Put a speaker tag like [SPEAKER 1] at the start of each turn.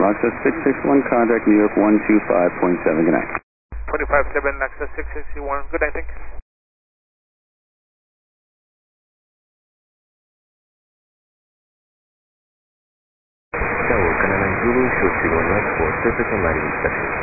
[SPEAKER 1] Access 661, contact New York 125.7, good night.
[SPEAKER 2] 257, access 661, good night, thank you.
[SPEAKER 3] 北を行かない Zulu 招集をなくを捨ててとなりました。